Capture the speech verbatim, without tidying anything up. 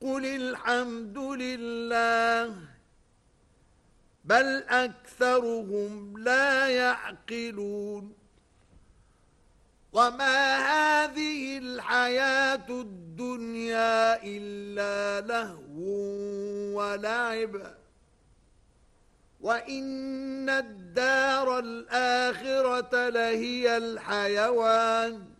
قل الحمد لله بل أكثرهم لا يعقلون وما هذه الحياة الدنيا إلا لهو ولعب وإن الدار الآخرة لهي الحيوان